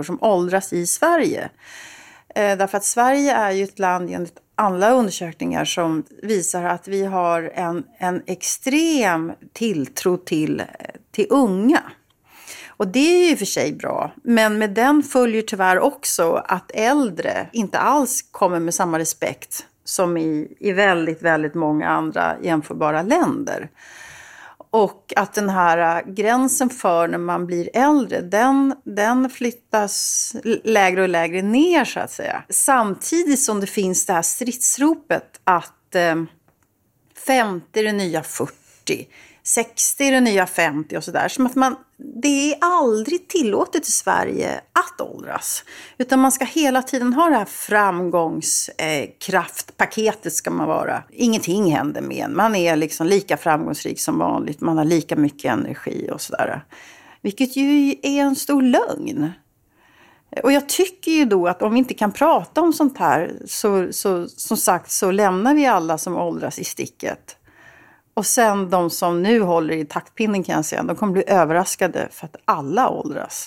människor som åldras i Sverige. Därför att Sverige är ju ett land enligt alla undersökningar som visar att vi har en extrem tilltro till unga. Och det är ju för sig bra. Men med den följer tyvärr också att äldre inte alls kommer med samma respekt som i väldigt, väldigt många andra jämförbara länder. Och att den här gränsen för när man blir äldre, den flyttas lägre och lägre ner så att säga. Samtidigt som det finns det här stridsropet att 50 är det nya 40, 60 är det nya 50 och sådär. Som att det är aldrig tillåtet i Sverige att åldras. Utan man ska hela tiden ha det här framgångskraftpaketet ska man vara. Ingenting händer med en. Man är liksom lika framgångsrik som vanligt. Man har lika mycket energi och sådär. Vilket ju är en stor lögn. Och jag tycker ju då att om vi inte kan prata om sånt här så som sagt så lämnar vi alla som åldras i sticket. Och sen de som nu håller i taktpinnen kan jag säga, de kommer bli överraskade för att alla åldras.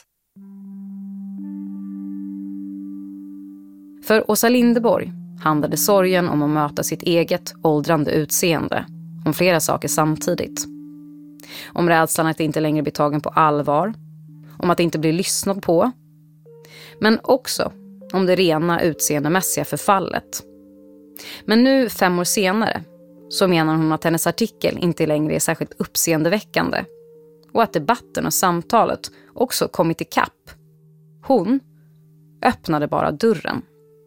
För Åsa Linderborg handlade sorgen om att möta sitt eget åldrande utseende, om flera saker samtidigt. Om rädslan att inte längre bli tagen på allvar, om att inte bli lyssnad på, men också om det rena utseendemässiga förfallet. Men nu 5 år senare så menar hon att hennes artikel inte längre är särskilt uppseendeväckande och att debatten och samtalet också kommit i kapp. Hon öppnade bara dörren.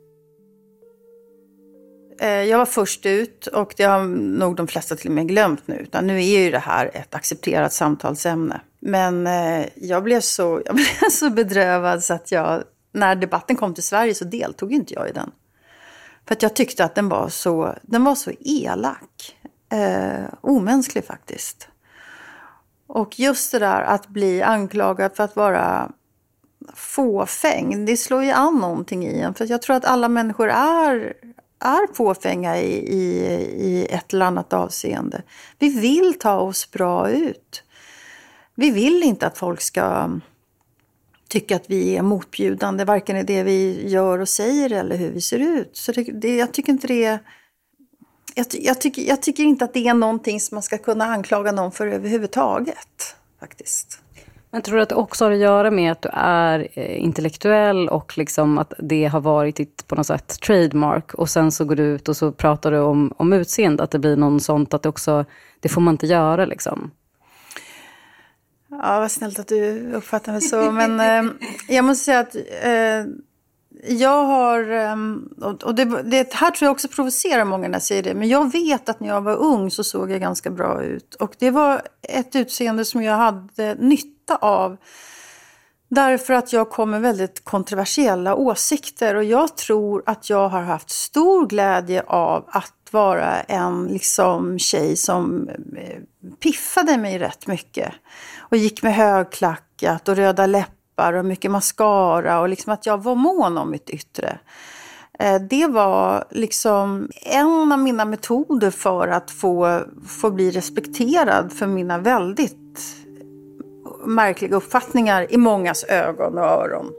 Jag var först ut och det har nog de flesta till och med glömt nu. Utan nu är ju det här ett accepterat samtalsämne. Men jag blev så bedrövad så att när debatten kom till Sverige så deltog inte jag i den. För att jag tyckte att den var så elak. Omänsklig faktiskt. Och just det där att bli anklagad för att vara fåfäng. Det slår ju an någonting i en. För jag tror att alla människor är fåfänga i ett eller annat avseende. Vi vill ta oss bra ut. Vi vill inte att folk ska tycka att vi är motbjudande, varken i det vi gör och säger eller hur vi ser ut. Så jag tycker inte det är... Jag tycker inte att det är någonting som man ska kunna anklaga någon för överhuvudtaget, faktiskt. Men tror du att det också har att göra med att du är intellektuell och liksom att det har varit ditt på något sätt trademark och sen så går du ut och så pratar du om utseende, att det blir någon sånt att det får man inte göra liksom? Ja, vad snällt att du uppfattar mig så. Men jag måste säga att jag har... Och det här tror jag också provocerar många när jag säger det. Men jag vet att när jag var ung så såg jag ganska bra ut. Och det var ett utseende som jag hade nytta av. Därför att jag kom med väldigt kontroversiella åsikter. Och jag tror att jag har haft stor glädje av att vara en liksom tjej som piffade mig rätt mycket. Och gick med högklackat och röda läppar och mycket mascara. Och liksom att jag var mån om mitt yttre. Det var liksom en av mina metoder för att få bli respekterad för mina väldigt märkliga uppfattningar i mångas ögon och öron.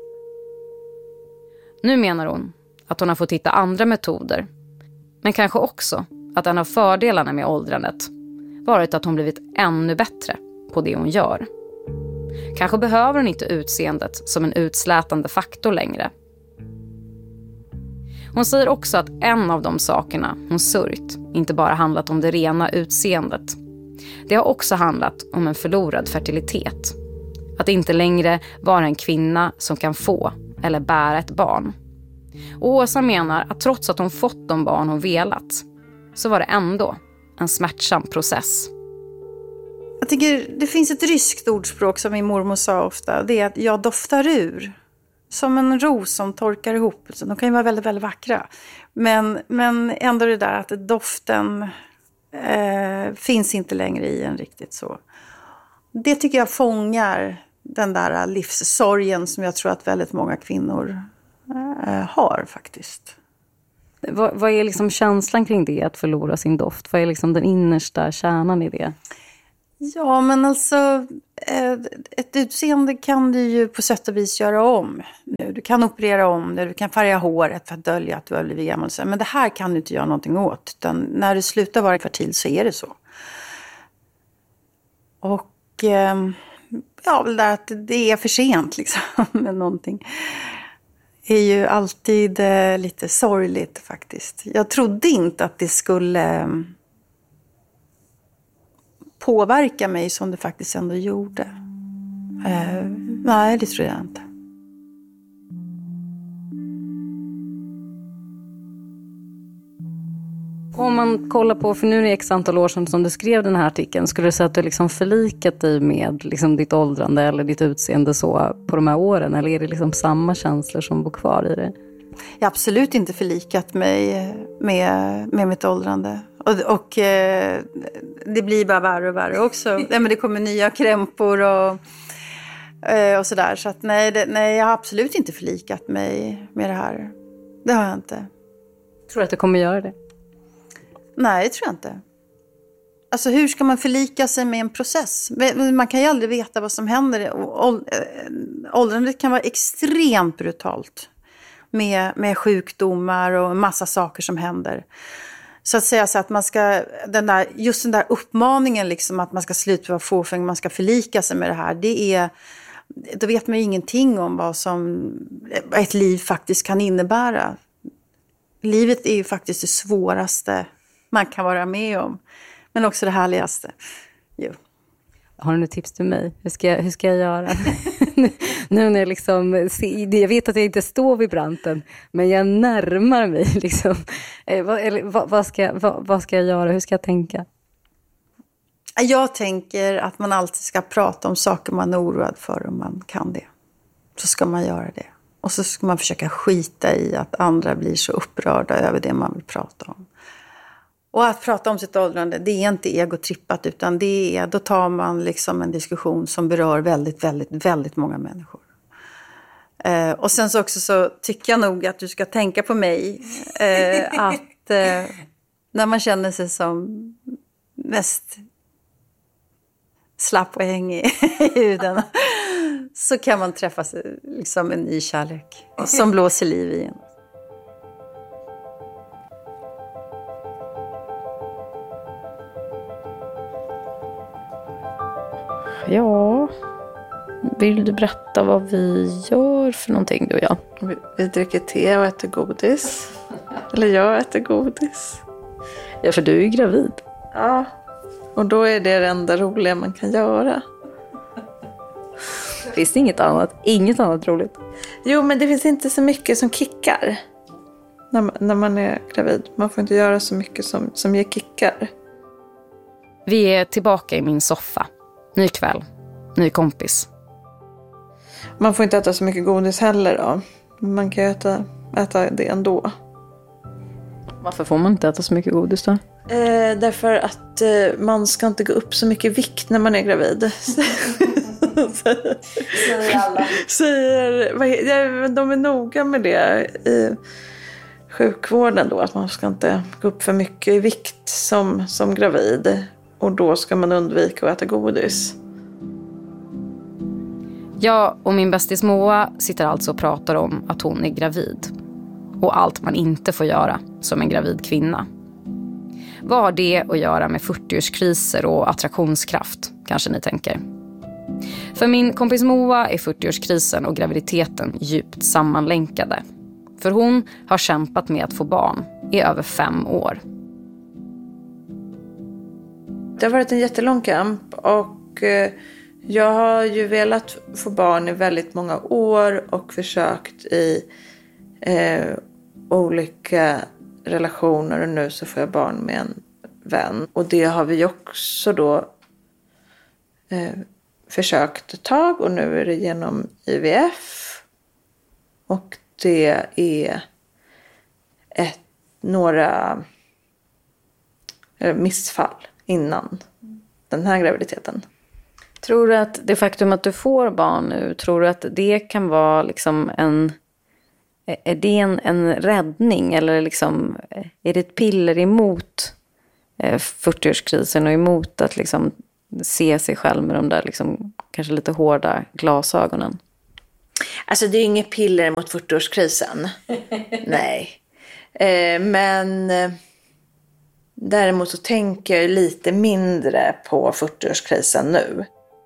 Nu menar hon att hon har fått hitta andra metoder. Men kanske också att en av fördelarna med åldrandet varit att hon blivit ännu bättre på det hon gör. Kanske behöver hon inte utseendet som en utslätande faktor längre. Hon säger också att en av de sakerna hon sörjt inte bara handlat om det rena utseendet. Det har också handlat om en förlorad fertilitet. Att inte längre vara en kvinna som kan få eller bära ett barn. Och Åsa menar att trots att hon fått de barn hon velat så var det ändå en smärtsam process. Jag tycker det finns ett ryskt ordspråk som min mormor sa ofta. Det är att jag doftar ur. Som en ros som torkar ihop. Så de kan ju vara väldigt, väldigt vackra. Men ändå det där att doften finns inte längre i en riktigt så. Det tycker jag fångar den där livssorgen som jag tror att väldigt många kvinnor har faktiskt. Vad är liksom känslan kring det, att förlora sin doft? Vad är liksom den innersta kärnan i det? Ja, men alltså ett utseende kan du ju på sätt och vis göra om nu. Du kan operera om det, du kan färga håret för att dölja att du har blivit gammal. Men det här kan du inte göra någonting åt. Utan när du slutar vara fertil så är det så. Och ja, väl där att det är för sent liksom med någonting. Är ju alltid lite sorgligt faktiskt. Jag trodde inte att det skulle påverka mig som det faktiskt ändå gjorde. Nej, det tror jag inte. Om man kollar på, för nu är det x antal år sedan som du skrev den här artikeln, skulle du säga att du liksom förlikat dig med liksom ditt åldrande eller ditt utseende så på de här åren? Eller är det liksom samma känslor som bor kvar i det? Jag har absolut inte förlikat mig med mitt åldrande. Och det blir bara värre och värre också. Men det kommer nya krämpor och sådär. Så att nej, jag har absolut inte förlikat mig med det här. Det har jag inte. Tror du att du kommer göra det? Nej, det tror jag inte. Alltså hur ska man förlika sig med en process? Man kan ju aldrig veta vad som händer. Åldrandet kan vara extremt brutalt. Med sjukdomar och massa saker som händer. Så att säga så att man ska, just den där uppmaningen liksom att man ska sluta vara fåfäng, man ska förlika sig med det här. Då vet man ju ingenting om vad ett liv faktiskt kan innebära. Livet är ju faktiskt det svåraste man kan vara med om. Men också det härligaste. Jo. Har du något tips till mig? Hur ska jag göra? Nu när jag liksom, jag vet att jag inte står vid branten, men jag närmar mig liksom. Vad ska jag göra? Hur ska jag tänka? Jag tänker att man alltid ska prata om saker man är oroad för om man kan det. Så ska man göra det. Och så ska man försöka skita i att andra blir så upprörda över det man vill prata om. Och att prata om sitt åldrande, det är inte egotrippat, utan då tar man liksom en diskussion som berör väldigt, väldigt, väldigt många människor. Och sen så också så tycker jag nog att du ska tänka på mig att när man känner sig som mest slapp och hängig i huden så kan man träffa liksom en ny kärlek som blåser liv igen. Ja, vill du berätta vad vi gör för någonting, du och jag? Vi dricker te och äter godis. Eller jag äter godis. Ja, för du är ju gravid. Ja, och då är det enda roliga man kan göra. Finns det inget annat roligt? Jo, men det finns inte så mycket som kickar när man är gravid. Man får inte göra så mycket som ger kickar. Vi är tillbaka i min soffa. Ny kväll, ny kompis. Man får inte äta så mycket godis heller då. Man kan ju äta det ändå. Varför får man inte äta så mycket godis då? Därför att man ska inte gå upp så mycket vikt när man är gravid. Säger alla. De är noga med det i sjukvården då. Att man ska inte gå upp för mycket i vikt som gravid. Och då ska man undvika att äta godis. Jag och min bästis Moa sitter alltså och pratar om att hon är gravid. Och allt man inte får göra som en gravid kvinna. Vad har det att göra med 40-årskriser och attraktionskraft, kanske ni tänker? För min kompis Moa är 40-årskrisen och graviditeten djupt sammanlänkade. För hon har kämpat med att få barn i över 5 år. Det har varit en jättelång kamp och jag har ju velat få barn i väldigt många år och försökt i olika relationer, och nu så får jag barn med en vän. Och det har vi också då försökt ett tag, och nu är det genom IVF. Och det är några missfall innan den här graviditeten. Tror du att det faktum att du får barn nu, tror du att det kan vara liksom är det en räddning, eller liksom är det ett piller emot 40-årskrisen och emot att liksom se sig själv med de där liksom, kanske lite hårda glasögonen? Alltså det är inget piller mot 40-årskrisen. Nej. Men däremot så tänker jag lite mindre på 40-årskrisen nu.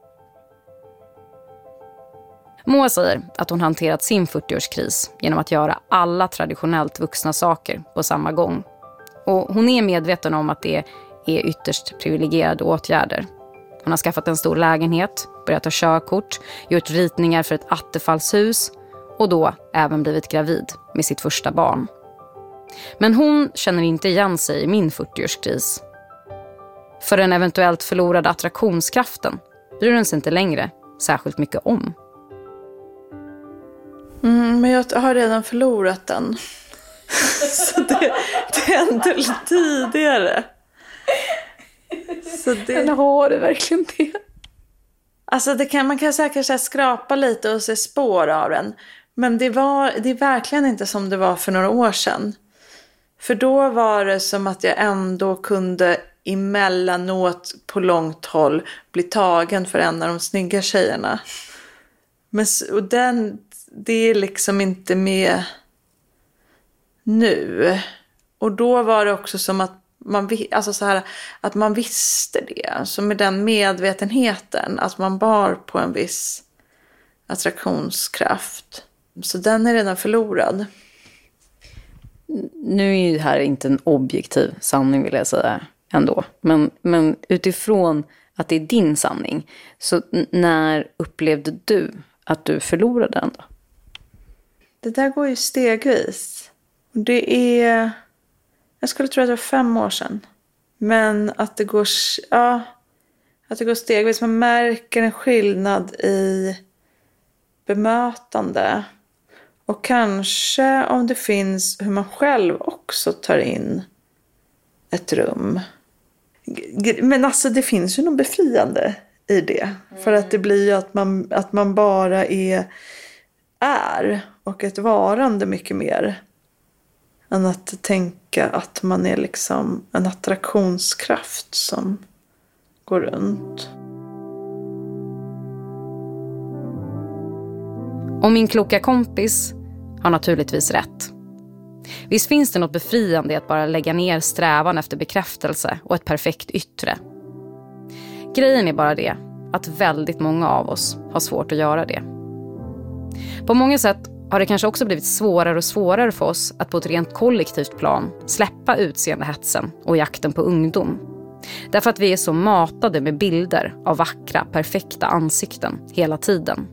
Moa säger att hon hanterat sin 40-årskris genom att göra alla traditionellt vuxna saker på samma gång. Och hon är medveten om att det är ytterst privilegierade åtgärder. Hon har skaffat en stor lägenhet, börjat ta körkort, gjort ritningar för ett attefallshus och då även blivit gravid med sitt första barn. Men hon känner inte igen sig i min 40-årskris. För den eventuellt förlorade attraktionskraften bryr hon sig inte längre särskilt mycket om. Men jag har redan förlorat den. Så det hände lite tidigare. Så det... Eller har du verkligen det? Alltså man kan säkert så här skrapa lite och se spår av den. Men det är verkligen inte som det var för några år sedan. För då var det som att jag ändå kunde emellanåt på långt håll bli tagen för en av de snygga tjejerna. Och det är liksom inte med nu. Och då var det också som att att man visste det. Så med den medvetenheten att man bar på en viss attraktionskraft. Så den är redan förlorad. Nu är ju det här inte en objektiv sanning vill jag säga ändå. Men utifrån att det är din sanning. Så när upplevde du att du förlorade den då? Det där går ju stegvis. Jag skulle tro att det var 5 år sedan. Men att det går stegvis. Man märker en skillnad i bemötande. Och kanske om det finns hur man själv också tar in ett rum. Men alltså det finns ju något befriande i det. För att det blir ju att man bara är och ett varande mycket mer. Än att tänka att man är liksom en attraktionskraft som går runt. Och min kloka kompis har naturligtvis rätt. Visst finns det något befriande i att bara lägga ner strävan efter bekräftelse och ett perfekt yttre. Grejen är bara det att väldigt många av oss har svårt att göra det. På många sätt har det kanske också blivit svårare och svårare för oss att på ett rent kollektivt plan släppa utseendehetsen och jakten på ungdom. Därför att vi är så matade med bilder av vackra, perfekta ansikten hela tiden.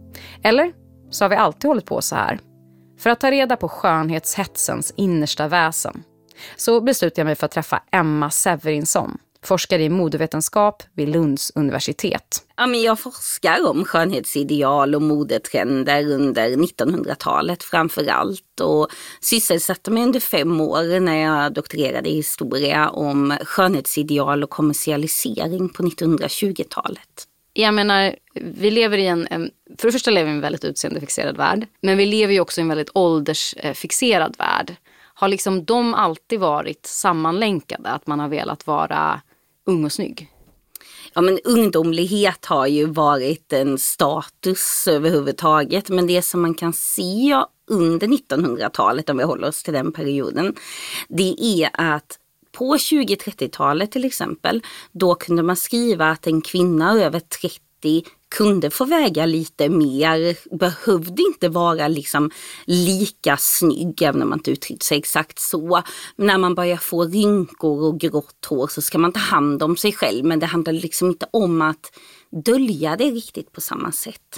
Eller så har vi alltid hållit på så här. För att ta reda på skönhetshetsens innersta väsen så beslutade jag mig för att träffa Emma Severinsson, forskare i modevetenskap vid Lunds universitet. Ja, men jag forskar om skönhetsideal och modetrender under 1900-talet framför allt och sysselsatte mig under 5 år när jag doktorerade i historia om skönhetsideal och kommersialisering på 1920-talet. Jag menar, vi lever i för det första lever vi i en väldigt utseendefixerad värld, men vi lever ju också i en väldigt åldersfixerad värld. Har liksom de alltid varit sammanlänkade, att man har velat vara ung och snygg? Ja, men ungdomlighet har ju varit en status överhuvudtaget, men det som man kan se under 1900-talet, om vi håller oss till den perioden, det är att på 20-30-talet till exempel, då kunde man skriva att en kvinna över 30 kunde få väga lite mer, behövde inte vara liksom lika snygg, även om man inte uttryckt sig exakt så. När man börjar få rynkor och grått hår så ska man ta hand om sig själv, men det handlar liksom inte om att dölja det riktigt på samma sätt.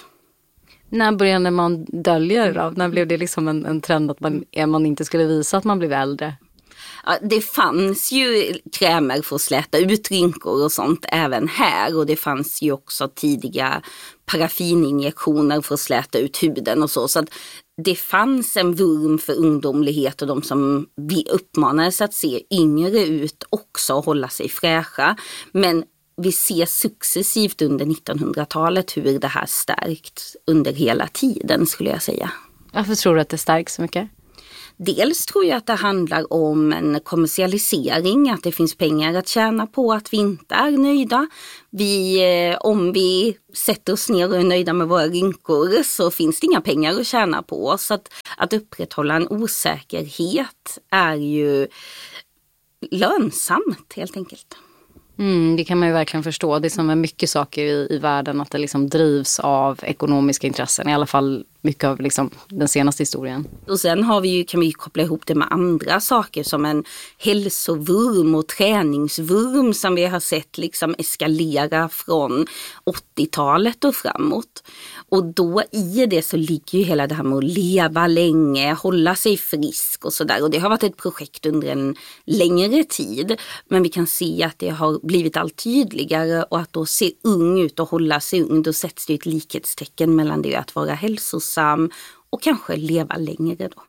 När började man dölja det då? När blev det liksom en trend att man inte skulle visa att man blev äldre? Ja, det fanns ju krämer för att släta ut rynkor och sånt även här, och det fanns ju också tidiga paraffininjektioner för att släta ut huden och så att det fanns en vurm för ungdomlighet, och de som vi uppmanades att se yngre ut också och hålla sig fräscha, men vi ser successivt under 1900-talet hur det här stärkt under hela tiden, skulle jag säga. Varför tror du att det stärks så mycket? Dels tror jag att det handlar om en kommersialisering, att det finns pengar att tjäna på att vi inte är nöjda. Om vi sätter oss ner och är nöjda med våra rynkor så finns det inga pengar att tjäna på oss. Att upprätthålla en osäkerhet är ju lönsamt helt enkelt. Det kan man ju verkligen förstå. Det är som med mycket saker i världen att det liksom drivs av ekonomiska intressen. I alla fall mycket av liksom den senaste historien. Och sen kan vi koppla ihop det med andra saker som en hälsovurm och träningsvurm som vi har sett liksom eskalera från 80-talet och framåt. Och då i det så ligger ju hela det här med att leva länge, hålla sig frisk och sådär. Och det har varit ett projekt under en längre tid. Men vi kan se att det har blivit allt tydligare och att då se ung ut och hålla sig ung, då sätts det ett likhetstecken mellan det att vara hälsosam och kanske leva längre då.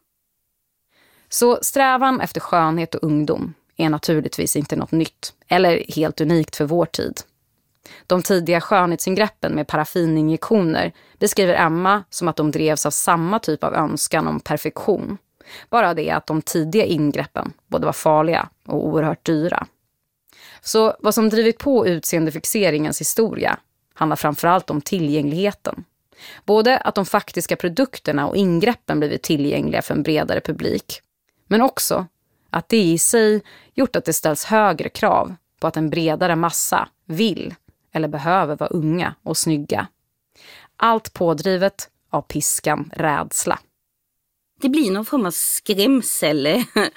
Så strävan efter skönhet och ungdom är naturligtvis inte något nytt eller helt unikt för vår tid. De tidiga skönhetsingreppen med paraffininjektioner beskriver Emma som att de drevs av samma typ av önskan om perfektion. Bara det att de tidiga ingreppen både var farliga och oerhört dyra. Så vad som drivit på utseendefixeringens historia handlar framförallt om tillgängligheten. Både att de faktiska produkterna och ingreppen blivit tillgängliga för en bredare publik. Men också att det i sig gjort att det ställs högre krav på att en bredare massa vill eller behöver vara unga och snygga. Allt pådrivet av piskan rädsla. Det blir någon form av skrämsel,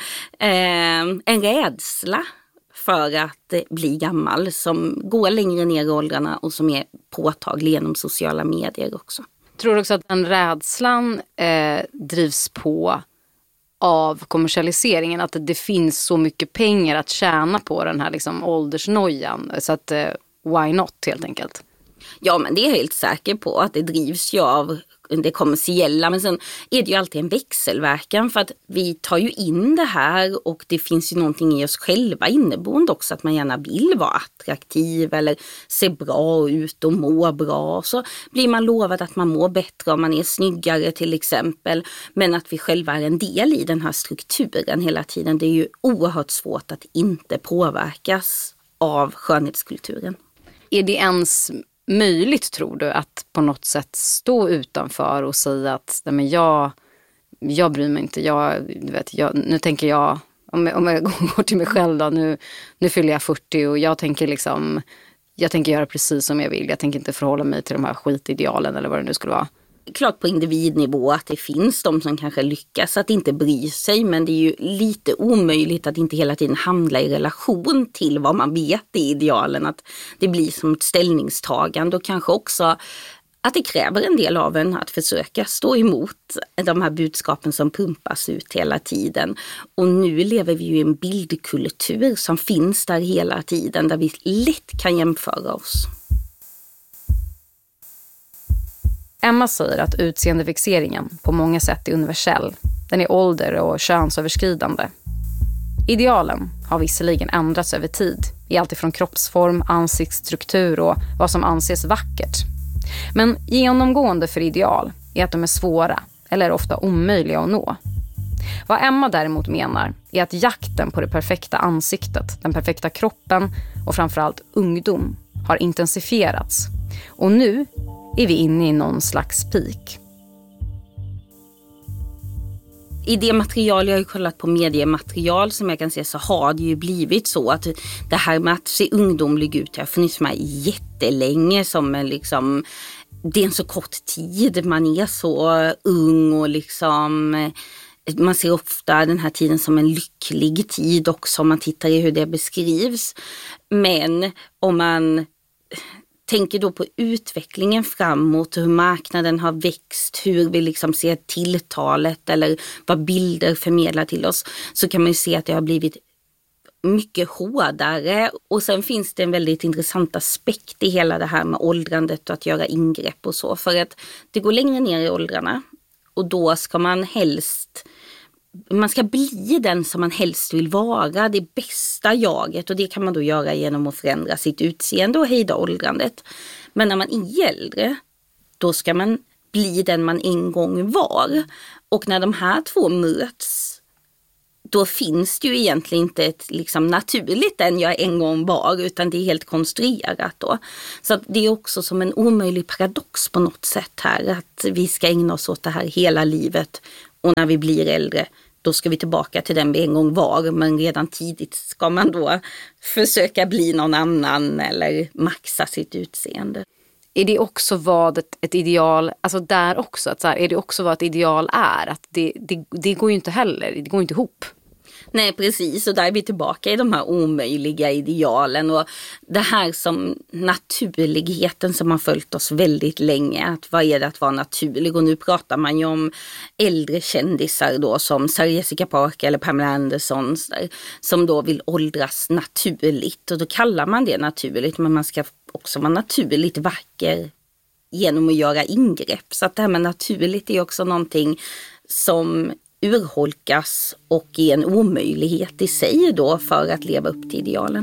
en rädsla för att bli gammal som går längre ner i åldrarna och som är påtaglig genom sociala medier också. Tror du också att den rädslan drivs på av kommersialiseringen? Att det finns så mycket pengar att tjäna på den här liksom åldersnojan. Så att why not helt enkelt? Ja, men det är jag helt säker på att det drivs ju av det kommersiella. Men sen är det ju alltid en växelverkan för att vi tar ju in det här och det finns ju någonting i oss själva inneboende också att man gärna vill vara attraktiv eller se bra ut och må bra. Så blir man lovad att man mår bättre om man är snyggare till exempel. Men att vi själva är en del i den här strukturen hela tiden. Det är ju oerhört svårt att inte påverkas av skönhetskulturen. Är det ens möjligt, tror du, att på något sätt stå utanför och säga att nej, men jag bryr mig inte, nu tänker jag, om jag går till mig själv då, nu fyller jag 40 och jag tänker göra precis som jag vill, jag tänker inte förhålla mig till de här skitidealen eller vad det nu skulle vara. Klart på individnivå att det finns de som kanske lyckas att inte bry sig, men det är ju lite omöjligt att inte hela tiden handla i relation till vad man vet i idealen, att det blir som ett ställningstagande och kanske också att det kräver en del av en att försöka stå emot de här budskapen som pumpas ut hela tiden. Och nu lever vi ju i en bildkultur som finns där hela tiden där vi lätt kan jämföra oss. Emma säger att utseendefixeringen på många sätt är universell. Den är ålder- och könsöverskridande. Idealen har visserligen ändrats över tid i allt ifrån kroppsform, ansiktsstruktur och vad som anses vackert. Men genomgående för ideal är att de är svåra eller ofta omöjliga att nå. Vad Emma däremot menar är att jakten på det perfekta ansiktet, den perfekta kroppen och framförallt ungdom har intensifierats. Och nu är vi inne i någon slags peak. I det material jag har kollat på mediematerial som jag kan se så har det ju blivit så att det här med att se ungdomlig ut har funnits med jättelänge som en liksom, det är en så kort tid, man är så ung och liksom man ser ofta den här tiden som en lycklig tid också om man tittar i hur det beskrivs. Men om man tänker då på utvecklingen framåt, hur marknaden har växt, hur vi liksom ser tilltalet eller vad bilder förmedlar till oss, så kan man ju se att det har blivit mycket hårdare. Och sen finns det en väldigt intressant aspekt i hela det här med åldrandet och att göra ingrepp och så. För att det går längre ner i åldrarna och då ska man ska bli den som man helst vill vara, det bästa jaget, och det kan man då göra genom att förändra sitt utseende och hejda åldrandet. Men när man är äldre, då ska man bli den man en gång var. Och när de här två möts, då finns det ju egentligen inte ett liksom naturligt den jag en gång var, utan det är helt konstruerat då. Så att det är också som en omöjlig paradox på något sätt här, att vi ska ägna oss åt det här hela livet, och när vi blir äldre då ska vi tillbaka till den vi en gång var, men redan tidigt ska man då försöka bli någon annan eller maxa sitt utseende. Är det också vad ett ideal, alltså där också, att så här, är det också vad ett ideal är? Att det går ju inte heller, det går inte ihop. Nej, precis. Och där är vi tillbaka i de här omöjliga idealen. Och det här som naturligheten som har följt oss väldigt länge. Att vad är det att vara naturlig? Och nu pratar man ju om äldre kändisar då, som Sarah Jessica Parker eller Pamela Anderson, som då vill åldras naturligt. Och då kallar man det naturligt, men man ska också vara naturligt vacker genom att göra ingrepp. Så att det här med naturligt är också någonting som urholkas och är en omöjlighet i sig då för att leva upp till idealen.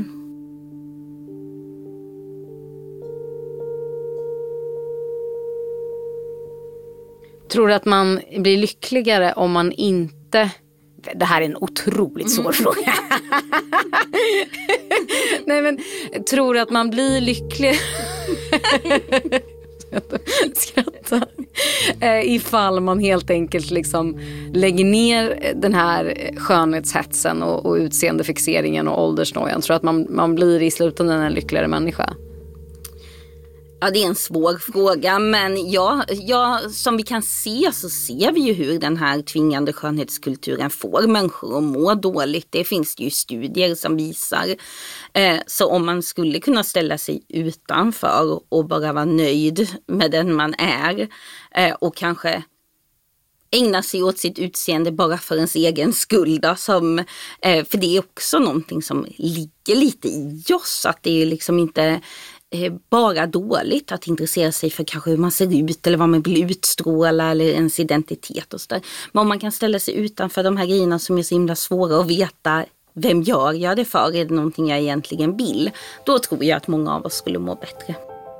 Tror du att man blir lyckligare om man inte... Det här är en otroligt svår fråga. Nej, men tror du att man blir lycklig... Skratta. Ifall man helt enkelt liksom lägger ner den här skönhetshetsen och utseendefixeringen och åldersnojan. Tror att man blir i slutändan en lyckligare människa? Ja, det är en svår fråga, men ja, som vi kan se så ser vi ju hur den här tvingande skönhetskulturen får människor att må dåligt. Det finns det ju studier som visar. Så om man skulle kunna ställa sig utanför och bara vara nöjd med den man är och kanske ägna sig åt sitt utseende bara för ens egen skull då, för det är också någonting som ligger lite i oss, att det är liksom inte bara dåligt att intressera sig för kanske hur man ser ut eller vad man vill utstråla eller ens identitet och sådär. Men om man kan ställa sig utanför de här grejerna som är så himla svåra att veta, vem gör jag det för? Är det någonting jag egentligen vill? Då tror jag att många av oss skulle må bättre.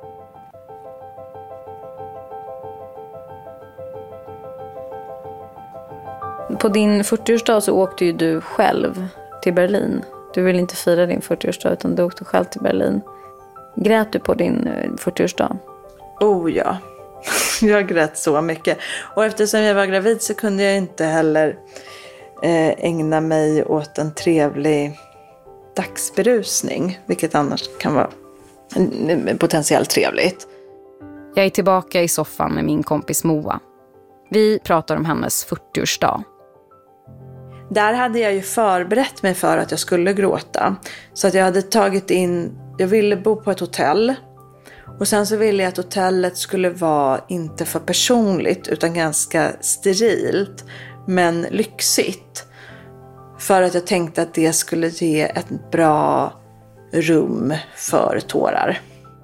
På din 40-årsdag så åkte ju du själv till Berlin. Du ville inte fira din 40-årsdag utan du åkte själv till Berlin. Grät du på din 40-årsdag? Oh ja, jag grät så mycket. Och eftersom jag var gravid så kunde jag inte heller ägna mig åt en trevlig dagsberusning. Vilket annars kan vara potentiellt trevligt. Jag är tillbaka i soffan med min kompis Moa. Vi pratar om hennes 40-årsdag. Där hade jag ju förberett mig för att jag skulle gråta. Så att jag hade tagit in... Jag ville bo på ett hotell. Och sen så ville jag att hotellet skulle vara inte för personligt utan ganska sterilt. Men lyxigt. För att jag tänkte att det skulle ge ett bra rum för tårar.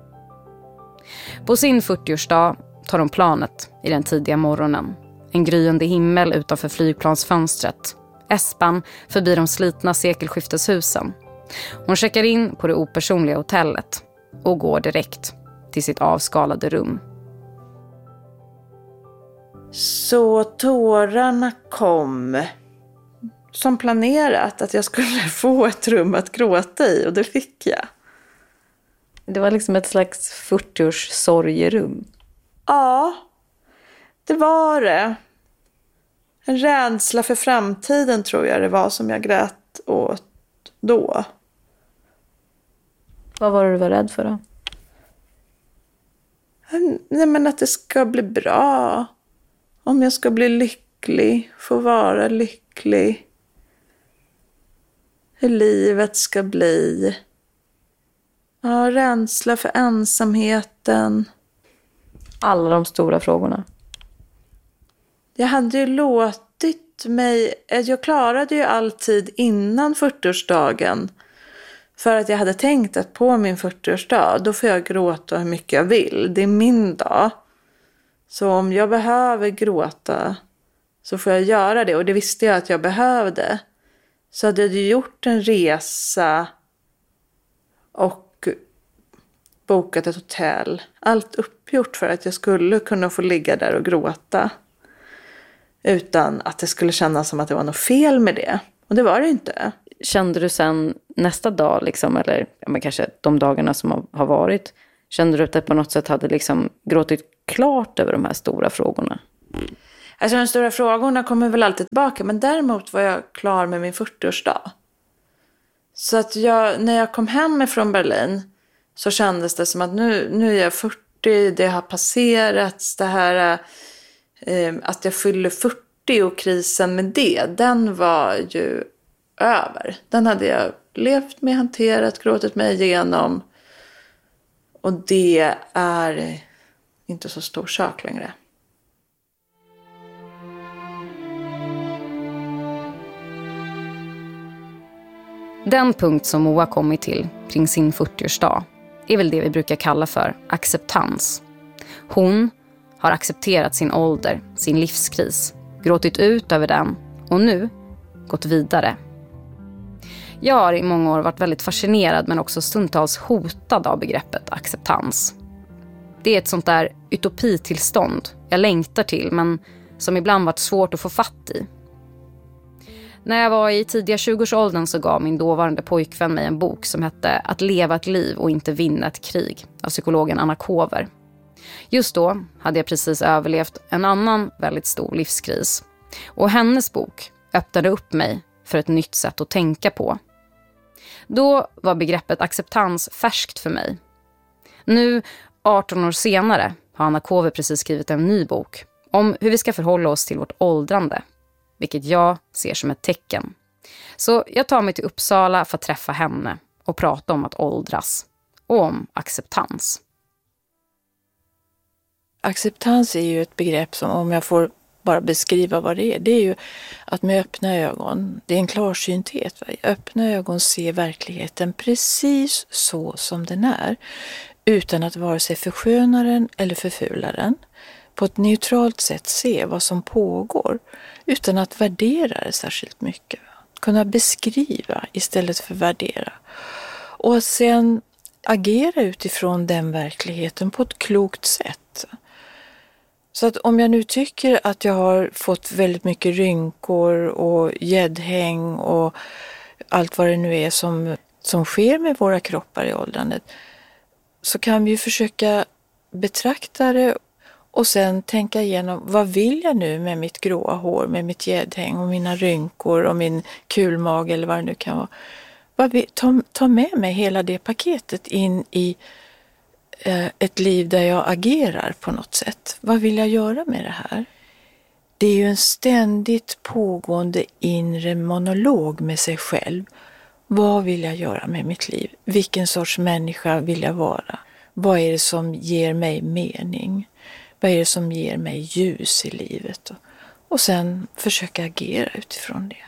På sin 40-årsdag tar hon planet i den tidiga morgonen. En gryende himmel utanför flygplansfönstret. Espan förbi de slitna sekelskifteshusen. Hon checkar in på det opersonliga hotellet och går direkt till sitt avskalade rum. Så tårarna kom som planerat att jag skulle få ett rum att gråta i, och det fick jag. Det var liksom ett slags 40-års sorgerum. Ja, det var det. En rädsla för framtiden tror jag det var som jag grät åt då. Vad var det du var rädd för då? Nej, men att det ska bli bra. Om jag ska bli lycklig, få vara lycklig. Hur livet ska bli. Ja, rädsla för ensamheten. Alla de stora frågorna. Jag hade ju låtit mig... Jag klarade ju alltid innan 40-årsdagen. För att jag hade tänkt att på min 40-årsdag, då får jag gråta hur mycket jag vill. Det är min dag. Så om jag behöver gråta så får jag göra det. Och det visste jag att jag behövde. Så hade jag gjort en resa och bokat ett hotell. Allt uppgjort för att jag skulle kunna få ligga där och gråta. Utan att det skulle kännas som att det var något fel med det. Och det var det inte. Kände du sen nästa dag, liksom, eller men kanske de dagarna som har varit, kände du att det på något sätt hade liksom gråtit klart över de här stora frågorna? Alltså de stora frågorna kommer väl alltid tillbaka. Men däremot var jag klar med min 40-årsdag. Så att när jag kom hem från Berlin så kändes det som att nu är jag 40. Det har passerats. Det här att jag fyller 40 och krisen med det. Den var ju över. Den hade jag levt med, hanterat, gråtit mig igenom. Och det är inte så stor sak längre. Den punkt som Moa kommit till kring sin 40-årsdag är väl det vi brukar kalla för acceptans. Hon har accepterat sin ålder, sin livskris, gråtit ut över den och nu gått vidare. Jag har i många år varit väldigt fascinerad men också stundtals hotad av begreppet acceptans. Det är ett sånt där utopitillstånd jag längtar till men som ibland varit svårt att få fatt i. När jag var i tidiga 20-årsåldern så gav min dåvarande pojkvän mig en bok som hette Att leva ett liv och inte vinna ett krig av psykologen Anna Kover. Just då hade jag precis överlevt en annan väldigt stor livskris. Och hennes bok öppnade upp mig för ett nytt sätt att tänka på. Då var begreppet acceptans färskt för mig. Nu, 18 år senare, har Anna Kover precis skrivit en ny bok om hur vi ska förhålla oss till vårt åldrande. Vilket jag ser som ett tecken. Så jag tar mig till Uppsala för att träffa henne och prata om att åldras. Och om acceptans. Acceptans är ju ett begrepp som, om jag får bara beskriva vad det är ju att med öppna ögon, det är en klarsynthet. Öppna ögon ser verkligheten precis så som den är. Utan att vare sig försköna den eller förfula den. På ett neutralt sätt se vad som pågår utan att värdera det särskilt mycket. Kunna beskriva istället för värdera. Och sen agera utifrån den verkligheten på ett klokt sätt. Så att om jag nu tycker att jag har fått väldigt mycket rynkor och gäddhäng och allt vad det nu är som sker med våra kroppar i åldrandet, så kan vi ju försöka betrakta det och sen tänka igenom, vad vill jag nu med mitt gråa hår, med mitt gäddhäng och mina rynkor och min kulmag eller vad det nu kan vara. Ta med mig hela det paketet in i ett liv där jag agerar på något sätt. Vad vill jag göra med det här? Det är ju en ständigt pågående inre monolog med sig själv. Vad vill jag göra med mitt liv? Vilken sorts människa vill jag vara? Vad är det som ger mig mening? Vad är det som ger mig ljus i livet? Och sen försöka agera utifrån det.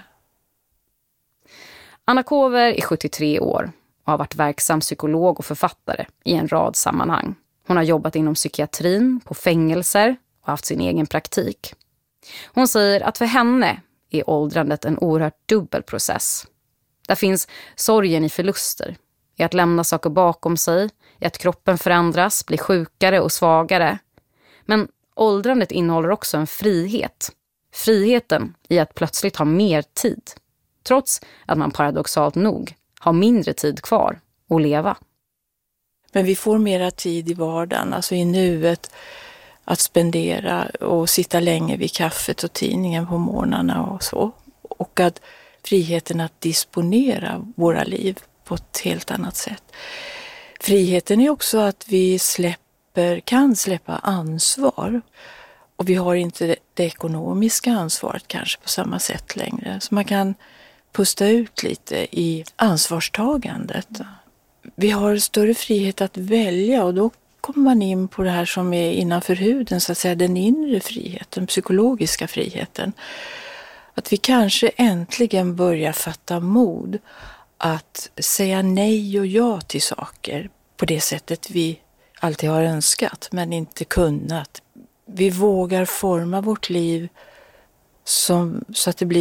Anna Kover är 73 år och har varit verksam psykolog och författare i en rad sammanhang. Hon har jobbat inom psykiatrin, på fängelser och haft sin egen praktik. Hon säger att för henne är åldrandet en oerhört dubbel process. Där finns sorgen i förluster, i att lämna saker bakom sig, i att kroppen förändras, blir sjukare och svagare. Men åldrandet innehåller också en frihet. Friheten i att plötsligt ha mer tid. Trots att man paradoxalt nog har mindre tid kvar att leva. Men vi får mera tid i vardagen, alltså i nuet, att spendera och sitta länge vid kaffet och tidningen på morgnarna och så. Och att friheten att disponera våra liv på ett helt annat sätt. Friheten är också att vi kan släppa ansvar. Och vi har inte det ekonomiska ansvaret kanske på samma sätt längre. Så man kan pusta ut lite i ansvarstagandet. Vi har större frihet att välja och då kommer man in på det här som är innanför huden, så att säga den inre friheten, psykologiska friheten. Att vi kanske äntligen börjar fatta mod att säga nej och ja till saker på det sättet vi alltid har önskat men inte kunnat. Vi vågar forma vårt liv så att det blir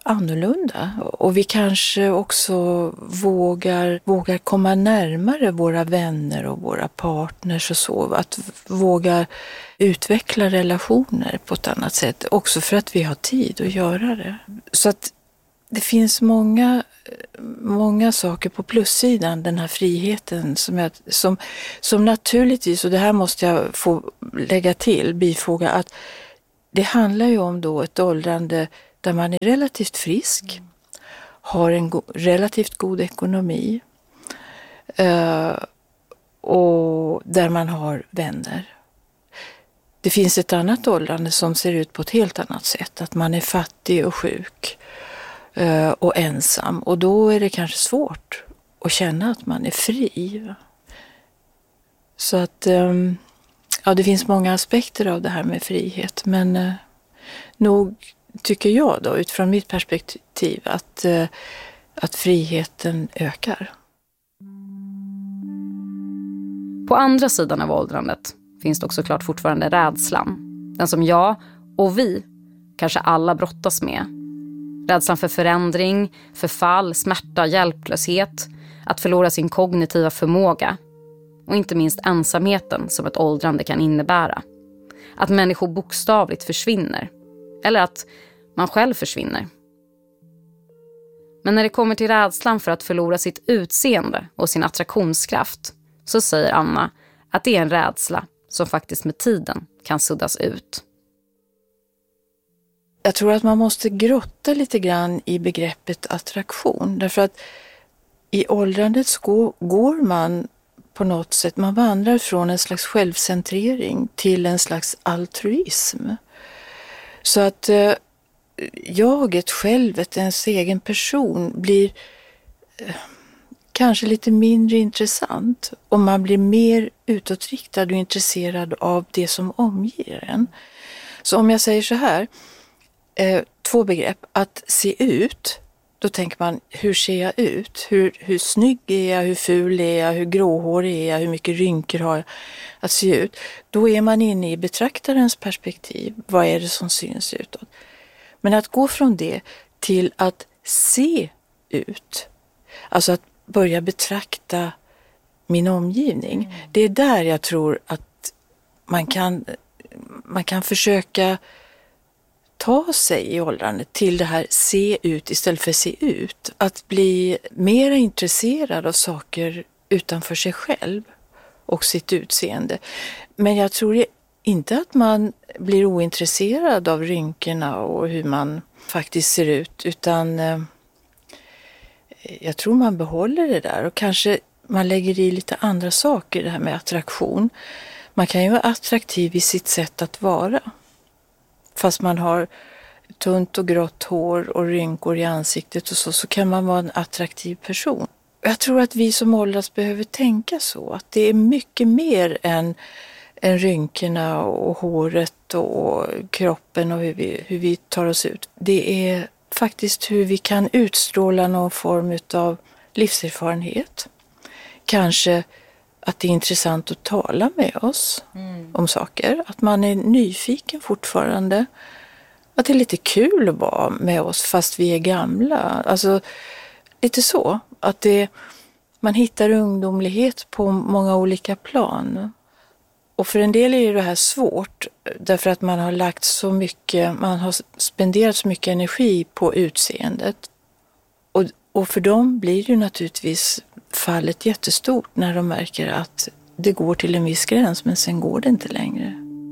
annorlunda. Och vi kanske också vågar komma närmare våra vänner och våra partners och så. Att våga utveckla relationer på ett annat sätt. Också för att vi har tid att göra det. Så att det finns många saker på plussidan, den här friheten som naturligtvis, och det här måste jag få lägga till, bifoga, att det handlar ju om då ett åldrande där man är relativt frisk, har en relativt god ekonomi och där man har vänner. Det finns ett annat åldrande som ser ut på ett helt annat sätt, att man är fattig och sjuk och ensam, och då är det kanske svårt att känna att man är fri. Så att det finns många aspekter av det här med frihet, men nog tycker jag då utifrån mitt perspektiv att friheten ökar. På andra sidan av åldrandet finns det också klart fortfarande rädslan. Den som jag och vi kanske alla brottas med. Rädslan för förändring, förfall, smärta, hjälplöshet, att förlora sin kognitiva förmåga. Och inte minst ensamheten som ett åldrande kan innebära. Att människor bokstavligt försvinner. Eller att man själv försvinner. Men när det kommer till rädslan för att förlora sitt utseende och sin attraktionskraft, så säger Anna att det är en rädsla som faktiskt med tiden kan suddas ut. Jag tror att man måste grotta lite grann i begreppet attraktion. Därför att i åldrandet går man på något sätt, man vandrar från en slags självcentrering till en slags altruism. Så att jaget, självet, ens egen person blir kanske lite mindre intressant och man blir mer utåtriktad och intresserad av det som omger en. Så om jag säger så här, 2 begrepp, att se ut, då tänker man, hur ser jag ut? Hur snygg är jag? Hur ful är jag? Hur gråhårig är jag? Hur mycket rynkor har jag? Att se ut. Då är man inne i betraktarens perspektiv. Vad är det som syns utåt? Men att gå från det till att se ut, alltså att börja betrakta min omgivning. Det är där jag tror att man kan försöka ta sig i åldrandet till det här se ut istället för se ut. Att bli mer intresserad av saker utanför sig själv och sitt utseende. Men jag tror inte att man blir ointresserad av rynkorna och hur man faktiskt ser ut, utan jag tror man behåller det där och kanske man lägger i lite andra saker, det här med attraktion. Man kan ju vara attraktiv i sitt sätt att vara. Fast man har tunt och grått hår och rynkor i ansiktet och så kan man vara en attraktiv person. Jag tror att vi som åldras behöver tänka så. Att det är mycket mer än rynkorna och håret och kroppen och hur vi tar oss ut. Det är faktiskt hur vi kan utstråla någon form av livserfarenhet. Kanske att det är intressant att tala med oss om saker. Att man är nyfiken fortfarande. Att det är lite kul att vara med oss fast vi är gamla. Alltså lite så. Att man hittar ungdomlighet på många olika plan. Och för en del är det här svårt. Därför att man har spenderat så mycket energi på utseendet. Och för dem blir det naturligtvis fallet jättestort när de märker att det går till en viss gräns men sen går det inte längre.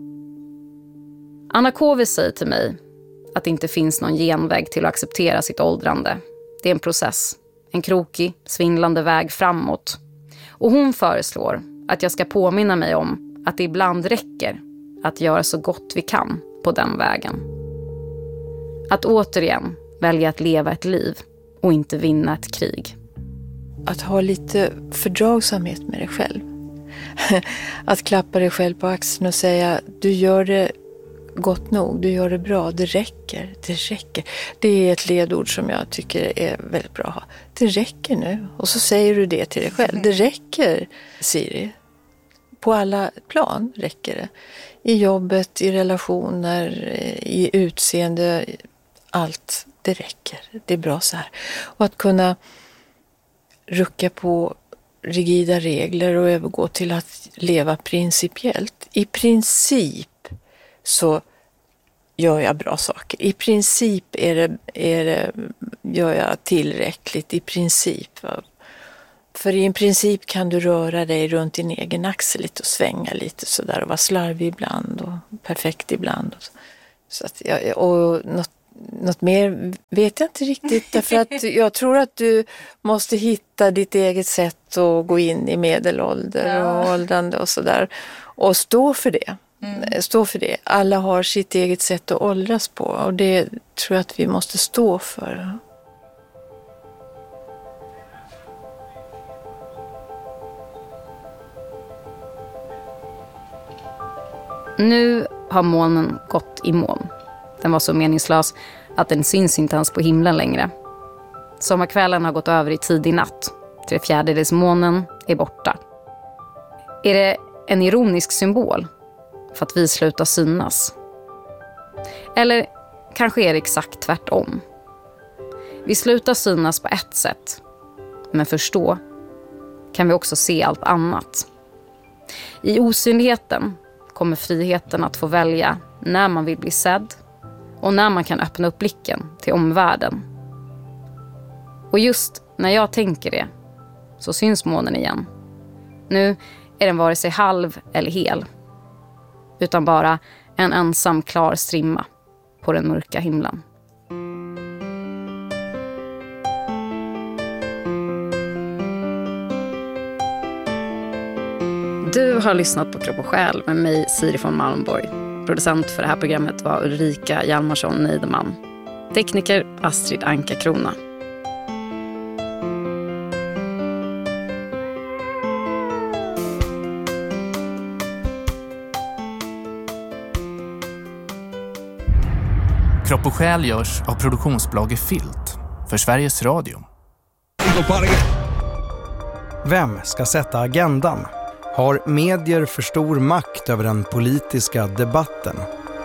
Anna Kåve säger till mig att det inte finns någon genväg till att acceptera sitt åldrande. Det är en process, en krokig, svindlande väg framåt. Och hon föreslår att jag ska påminna mig om att det ibland räcker att göra så gott vi kan på den vägen. Att återigen välja att leva ett liv och inte vinna ett krig. Att ha lite fördragsamhet med dig själv. Att klappa dig själv på axeln och säga du gör det gott nog, du gör det bra, det räcker. Det är ett ledord som jag tycker är väldigt bra att ha. Det räcker nu. Och så säger du det till dig själv. Det räcker, Siri. På alla plan räcker det. I jobbet, i relationer, i utseende, allt. det räcker, det är bra så här. Och att kunna rucka på rigida regler och övergå till att leva principiellt. I princip så gör jag bra saker. I princip gör jag tillräckligt. I princip. För i en princip kan du röra dig runt din egen axel lite och svänga lite sådär och vara slarvig ibland och perfekt ibland. Så att och något mer vet jag inte riktigt, därför att jag tror att du måste hitta ditt eget sätt att gå in i medelålder och åldrande och sådär. Och stå för det. Stå för det. Alla har sitt eget sätt att åldras på och det tror jag att vi måste stå för. Nu har månen gått i moln. Den var så meningslös att den syns inte ens på himlen längre. Sommarkvällen har gått över i tidig natt. 3/4 månen är borta. Är det en ironisk symbol för att vi slutar synas? Eller kanske är det exakt tvärtom. Vi slutar synas på ett sätt, men förstå kan vi också se allt annat. I osynligheten kommer friheten att få välja när man vill bli sedd och när man kan öppna upp blicken till omvärlden. Och just när jag tänker det så syns månen igen. Nu är den vare sig halv eller hel, utan bara en ensam klar strimma på den mörka himlen. Du har lyssnat på Kropp och själ med mig, Siri von Malmborg. Producent för det här programmet var Ulrika Hjalmarsson-Neideman. Tekniker Astrid Anka-Krona. Kropp och själ görs av produktionsbolaget Filt för Sveriges Radio. Vem ska sätta agendan? Har medier för stor makt över den politiska debatten?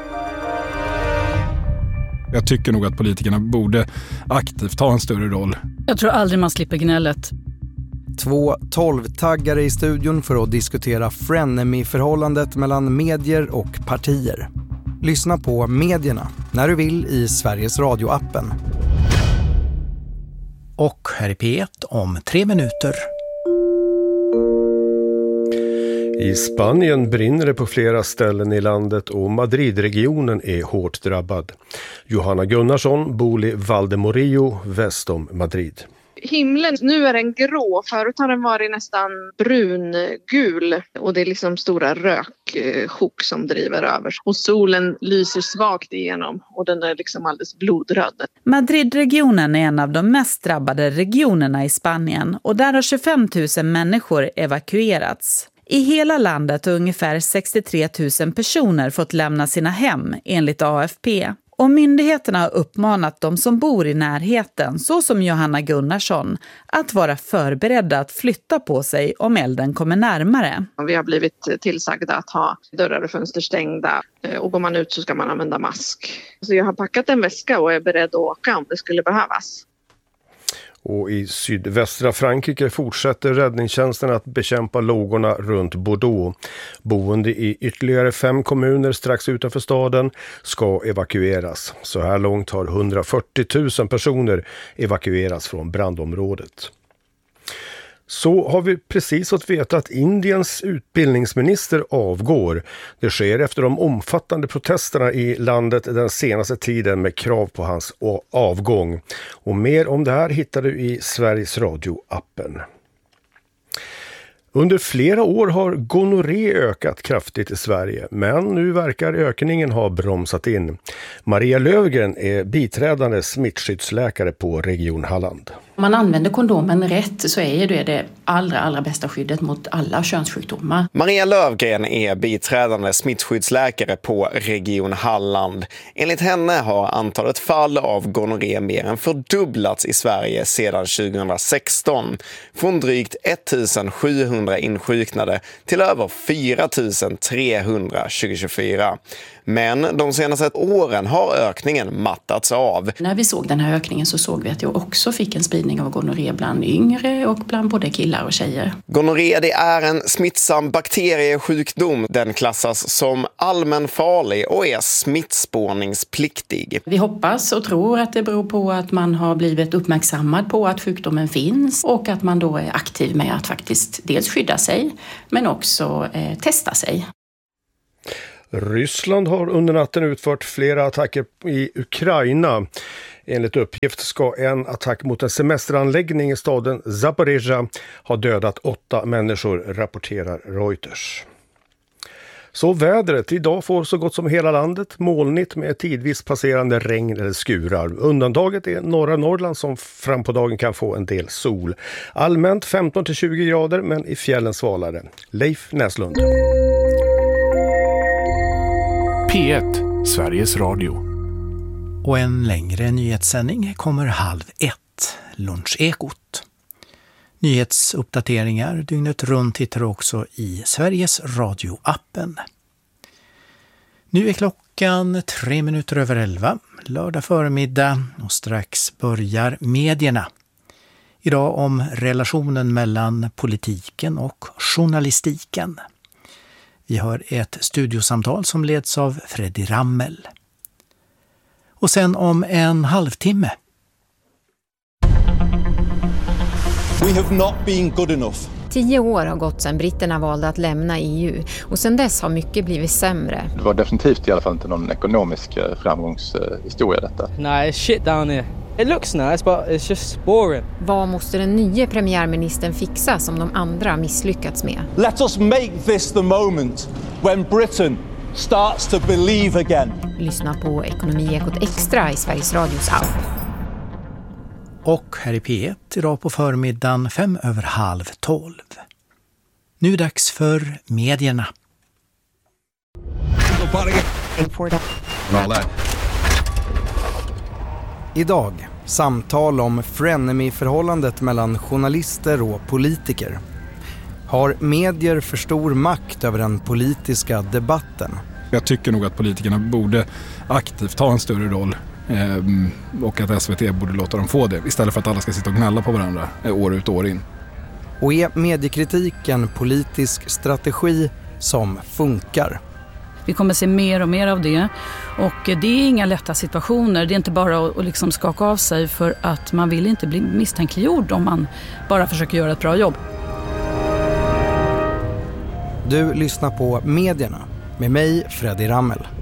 Jag tycker nog att politikerna borde aktivt ta en större roll. Jag tror aldrig man slipper gnället. 2 12-taggare i studion för att diskutera frenemy-förhållandet mellan medier och partier. Lyssna på Medierna när du vill i Sveriges Radio-appen. Och här är P1 om 3 minuter. I Spanien brinner det på flera ställen i landet och Madridregionen är hårt drabbad. Johanna Gunnarsson bor i Valdemorillo väst om Madrid. Himlen, nu är den grå. Förut har den varit nästan brungul och det är liksom stora röksjok som driver över. Och solen lyser svagt igenom och den är liksom alldeles blodröd. Madridregionen är en av de mest drabbade regionerna i Spanien och där har 25 000 människor evakuerats. I hela landet har ungefär 63 000 personer fått lämna sina hem enligt AFP. Och myndigheterna har uppmanat de som bor i närheten, så som Johanna Gunnarsson, att vara förberedda att flytta på sig om elden kommer närmare. Vi har blivit tillsagda att ha dörrar och fönster stängda och går man ut så ska man använda mask. Så jag har packat en väska och är beredd att åka om det skulle behövas. Och i sydvästra Frankrike fortsätter räddningstjänsten att bekämpa lågorna runt Bordeaux. Boende i ytterligare 5 kommuner strax utanför staden ska evakueras. Så här långt har 140 000 personer evakuerats från brandområdet. Så har vi precis fått veta att Indiens utbildningsminister avgår. Det sker efter de omfattande protesterna i landet den senaste tiden med krav på hans avgång. Och mer om det här hittar du i Sveriges Radio-appen. Under flera år har gonorré ökat kraftigt i Sverige, men nu verkar ökningen ha bromsat in. Maria Lövgren är biträdande smittskyddsläkare på Region Halland. Om man använder kondomen rätt så är det allra bästa skyddet mot alla könssjukdomar. Maria Lövgren är biträdande smittskyddsläkare på Region Halland. Enligt henne har antalet fall av gonorré mer än fördubblats i Sverige sedan 2016. Från drygt 1700 insjuknade till över 4300 2024. Men de senaste åren har ökningen mattats av. När vi såg den här ökningen så såg vi att jag också fick en spridning av gonorré bland yngre och bland både killar och tjejer. Gonorré, det är en smittsam bakteriesjukdom. Den klassas som allmänfarlig och är smittspårningspliktig. Vi hoppas och tror att det beror på att man har blivit uppmärksammad på att sjukdomen finns och att man då är aktiv med att faktiskt dels skydda sig men också testa sig. Ryssland har under natten utfört flera attacker i Ukraina. Enligt uppgift ska en attack mot en semesteranläggning i staden Zaporizjzja ha dödat 8 människor, rapporterar Reuters. Så vädret. Idag får så gott som hela landet molnigt med tidvis passerande regn eller skurar. Undantaget är norra Norrland som fram på dagen kan få en del sol. Allmänt 15-20 grader men i fjällen svalare. Leif Näslund. P1, Sveriges Radio. Och en längre nyhetssändning kommer 12:30, Lunchekot. Nyhetsuppdateringar dygnet runt hittar du också i Sveriges Radio-appen. Nu är klockan 11:03, lördag förmiddag och strax börjar medierna. Idag om relationen mellan politiken och journalistiken. Vi har ett studiosamtal som leds av Freddy Rammel. Och sen om en halvtimme. We have not been good enough. 10 år har gått sedan britterna valde att lämna EU och sedan dess har mycket blivit sämre. Det var definitivt i alla fall inte någon ekonomisk framgångshistoria detta. Nej, shit down here. It looks nice but it's just boring. Vad måste den nya premiärministern fixa som de andra misslyckats med? Let us make this the moment when Britain starts to believe again. Lyssna på Ekonomiekot Extra i Sveriges Radios app. Och här i P1 idag på förmiddagen 11:05. Nu är det dags för medierna. Idag, samtal om frenemy-förhållandet mellan journalister och politiker. Har medier för stor makt över den politiska debatten? Jag tycker nog att politikerna borde aktivt ta en större roll och att SVT borde låta dem få det istället för att alla ska sitta och gnälla på varandra år ut och år in. Och är mediekritik en politisk strategi som funkar? Vi kommer se mer och mer av det och det är inga lätta situationer. Det är inte bara att liksom skaka av sig för att man vill inte bli misstänkliggjord om man bara försöker göra ett bra jobb. Du lyssnar på Medierna med mig, Freddy Rammel.